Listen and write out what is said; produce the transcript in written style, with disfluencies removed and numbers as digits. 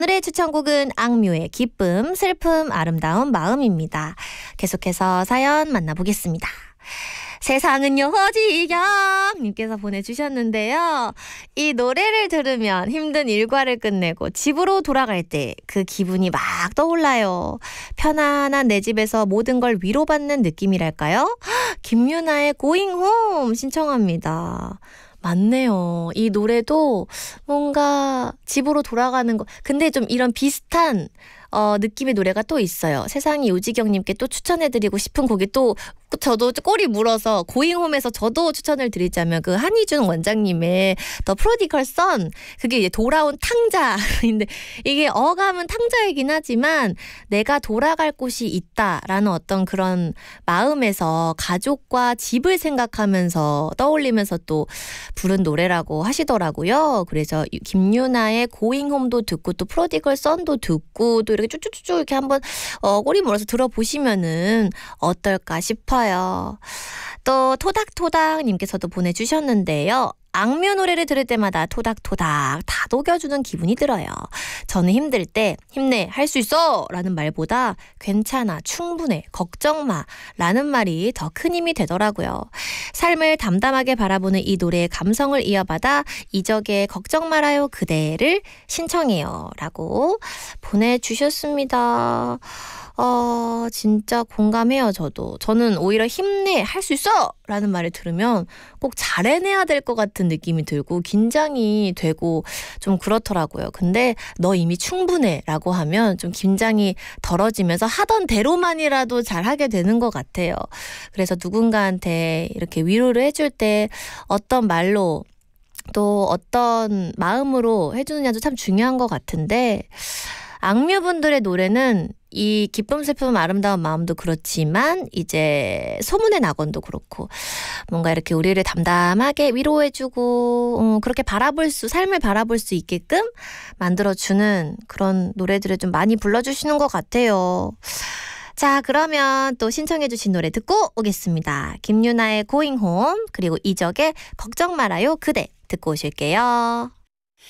오늘의 추천곡은 악뮤의 기쁨, 슬픔, 아름다운 마음입니다. 계속해서 사연 만나보겠습니다. 세상은 여지경님께서 보내주셨는데요. 이 노래를 들으면 힘든 일과를 끝내고 집으로 돌아갈 때 그 기분이 막 떠올라요. 편안한 내 집에서 모든 걸 위로받는 느낌이랄까요? 김유나의 Going Home 신청합니다. 맞네요. 이 노래도 뭔가 집으로 돌아가는 거. 근데 좀 이런 비슷한 느낌의 노래가 또 있어요. 세상이 요지경님께 또 추천해드리고 싶은 곡이 또 저도 꼬리 물어서 고잉홈에서 저도 추천을 드리자면 그 한희준 원장님의 The Prodigal Son, 그게 이제 돌아온 탕자인데 이게 어감은 탕자이긴 하지만 내가 돌아갈 곳이 있다라는 어떤 그런 마음에서 가족과 집을 생각하면서 떠올리면서 또 부른 노래라고 하시더라고요. 그래서 김유나의 Going Home도 듣고 또 Prodigal Son도 듣고 또 이렇게 쭉쭉쭉 이렇게 한번 꼬리 물어서 들어보시면은 어떨까 싶어요. 또 토닥토닥님께서도 보내주셨는데요. 악뮤 노래를 들을 때마다 토닥토닥 다 녹여주는 기분이 들어요. 저는 힘들 때 힘내, 할 수 있어 라는 말보다 괜찮아, 충분해, 걱정 마 라는 말이 더 큰 힘이 되더라고요. 삶을 담담하게 바라보는 이 노래의 감성을 이어받아 이적의 걱정 말아요 그대를 신청해요 라고 보내주셨습니다. 진짜 공감해요. 저는 오히려 힘내, 할 수 있어 라는 말을 들으면 꼭 잘해내야 될 것 같은 느낌이 들고 긴장이 되고 좀 그렇더라고요. 근데 너 이미 충분해 라고 하면 좀 긴장이 덜어지면서 하던 대로만이라도 잘하게 되는 것 같아요. 그래서 누군가한테 이렇게 위로를 해줄 때 어떤 말로 또 어떤 마음으로 해주느냐도 참 중요한 것 같은데, 악뮤분들의 노래는 이 기쁨, 슬픔, 아름다운 마음도 그렇지만 이제 소문의 낙원도 그렇고 뭔가 이렇게 우리를 담담하게 위로해주고 그렇게 삶을 바라볼 수 있게끔 만들어주는 그런 노래들을 좀 많이 불러주시는 것 같아요. 자, 그러면 또 신청해주신 노래 듣고 오겠습니다. 김유나의 Going Home 그리고 이적의 걱정 말아요 그대 듣고 오실게요.